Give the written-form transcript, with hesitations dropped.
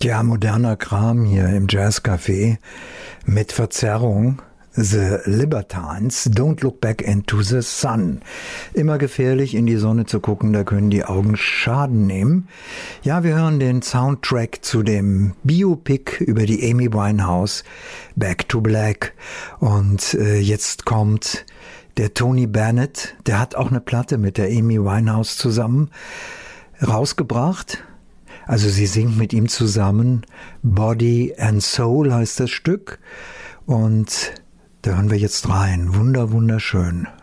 Ja, moderner Kram hier im Jazzcafé mit Verzerrung. The Libertines, Don't Look Back into the Sun. Immer gefährlich, in die Sonne zu gucken, da können die Augen Schaden nehmen. Ja, wir hören den Soundtrack zu dem Biopic über die Amy Winehouse, Back to Black. Und jetzt kommt der Tony Bennett, der hat auch eine Platte mit der Amy Winehouse zusammen rausgebracht. Also sie singt mit ihm zusammen. Body and Soul heißt das Stück. Und da hören wir jetzt rein. Wunderschön.